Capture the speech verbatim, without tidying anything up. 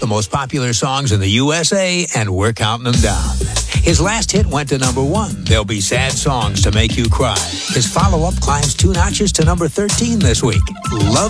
the most popular songs in the U S A, and we're counting them down. His last hit went to number one, There'll Be Sad Songs to Make You Cry. His follow-up climbs two notches to number thirteen this week, Love